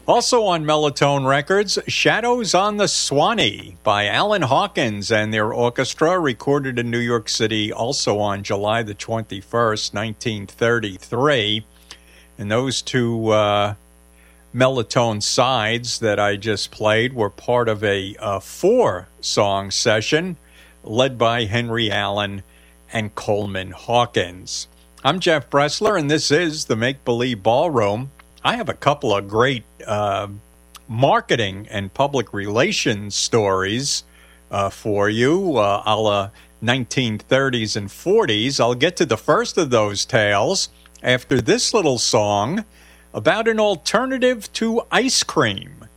Also on Mellatone Records, Shadows on the Swanee by Alan Hawkins and their orchestra, recorded in New York City also on July the 21st, 1933. And those two Mellatone sides that I just played were part of a four-song session led by Henry Allen and Coleman Hawkins. I'm Jeff Bressler, and this is the Make Believe Ballroom. I have a couple of great marketing and public relations stories for you, a la 1930s and 40s. I'll get to the first of those tales after this little song about an alternative to ice cream.